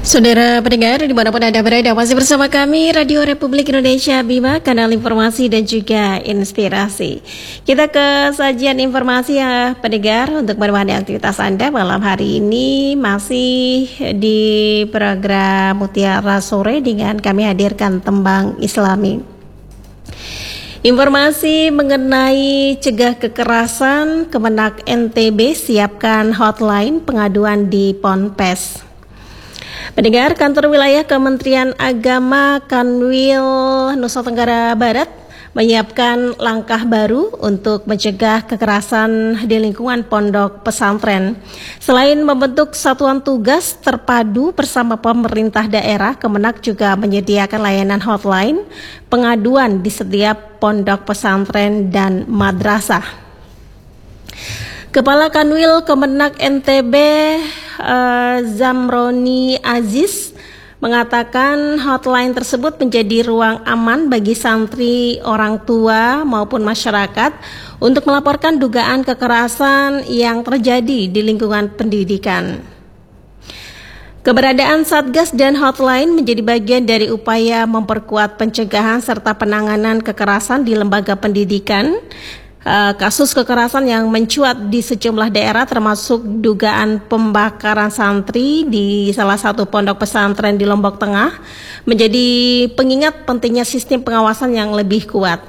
Saudara pendengar dimanapun Anda berada, masih bersama kami Radio Republik Indonesia Bima, kanal informasi dan juga inspirasi. Kita ke sajian informasi ya pendengar untuk menemani aktivitas Anda malam hari ini, masih di program Mutiara Sore dengan kami hadirkan tembang Islami. Informasi mengenai cegah kekerasan, Kemenak NTB siapkan hotline pengaduan di Ponpes. Pendengar, kantor wilayah Kementerian Agama Kanwil Nusa Tenggara Barat menyiapkan langkah baru untuk mencegah kekerasan di lingkungan pondok pesantren. Selain membentuk satuan tugas terpadu bersama pemerintah daerah, Kemenak juga menyediakan layanan hotline pengaduan di setiap pondok pesantren dan madrasah. Kepala Kanwil Kemenak NTB Zamroni Aziz mengatakan hotline tersebut menjadi ruang aman bagi santri, orang tua maupun masyarakat untuk melaporkan dugaan kekerasan yang terjadi di lingkungan pendidikan. Keberadaan Satgas dan hotline menjadi bagian dari upaya memperkuat pencegahan serta penanganan kekerasan di lembaga pendidikan. Kasus kekerasan yang mencuat di sejumlah daerah termasuk dugaan pembakaran santri di salah satu pondok pesantren di Lombok Tengah menjadi pengingat pentingnya sistem pengawasan yang lebih kuat.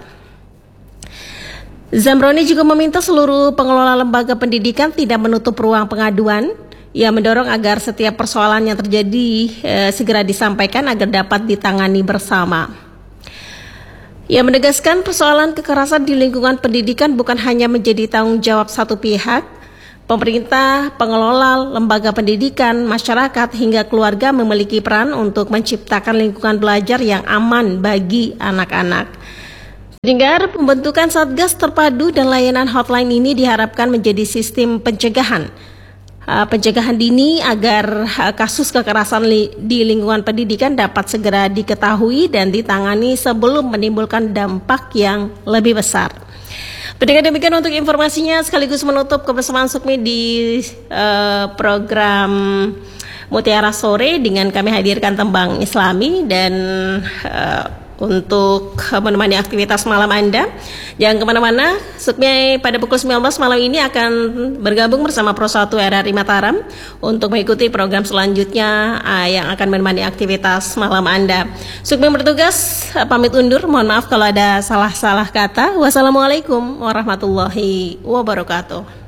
Zamroni juga meminta seluruh pengelola lembaga pendidikan tidak menutup ruang pengaduan. Ia mendorong agar setiap persoalan yang terjadi segera disampaikan agar dapat ditangani bersama. Ia menegaskan persoalan kekerasan di lingkungan pendidikan bukan hanya menjadi tanggung jawab satu pihak. Pemerintah, pengelola lembaga pendidikan, masyarakat hingga keluarga memiliki peran untuk menciptakan lingkungan belajar yang aman bagi anak-anak. Pendengar, pembentukan Satgas terpadu dan layanan hotline ini diharapkan menjadi sistem pencegahan dini agar kasus kekerasan di lingkungan pendidikan dapat segera diketahui dan ditangani sebelum menimbulkan dampak yang lebih besar. Pendengar, demikian untuk informasinya, sekaligus menutup kebersamaan Sukmi di program Mutiara Sore dengan kami hadirkan tembang Islami dan untuk menemani aktivitas malam Anda. Jangan kemana-mana, Sukmi pada pukul 19 malam ini akan bergabung bersama Pro 1 RRI Mataram untuk mengikuti program selanjutnya yang akan menemani aktivitas malam Anda. Sukmi bertugas, pamit undur, mohon maaf kalau ada salah-salah kata. Wassalamualaikum warahmatullahi wabarakatuh.